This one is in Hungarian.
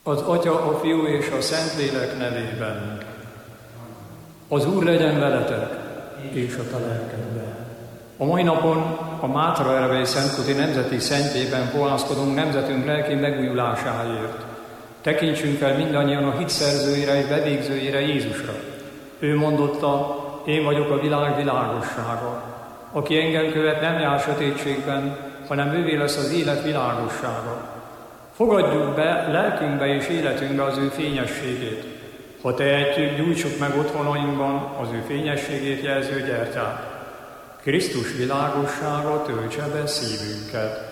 Az Atya, a Fiú és a Szentlélek nevében. Az Úr legyen veletek, és a te lelkedben. A mai napon a Mátra Ervei Szentkuti Nemzeti Szentjében fohászkodunk nemzetünk lelki megújulásáért. Tekintsünk el mindannyian a hit szerzőjére és bevégzőjére, Jézusra. Ő mondotta: én vagyok a világ világossága. Aki engem követ, nem jár sötétségben, hanem ővé lesz az élet világossága. Fogadjuk be lelkünkbe és életünkbe az ő fényességét. Ha tehetjük, gyújtsuk meg otthonainkban az ő fényességét jelző gyertyát. Krisztus világossága töltse be szívünket.